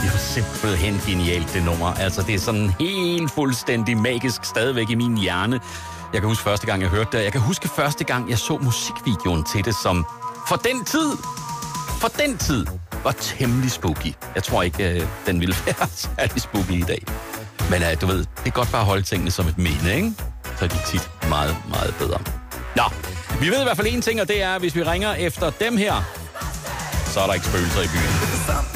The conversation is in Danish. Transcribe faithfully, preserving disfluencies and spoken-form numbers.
Det er jo simpelthen genialt, det nummer. Altså, det er sådan helt fuldstændig magisk stadigvæk i min hjerne. Jeg kan huske første gang, jeg hørte det. Jeg kan huske første gang, jeg så musikvideoen til det, som for den tid, for den tid, var temmelig spooky. Jeg tror ikke, uh, den ville være særlig spooky i dag. Men uh, du ved, det er godt bare at holde tingene som et minde, ikke? Så er de tit meget, meget bedre. Nå, vi ved i hvert fald en ting, og det er, at hvis vi ringer efter dem her, så er der ikke spøgelser i byen.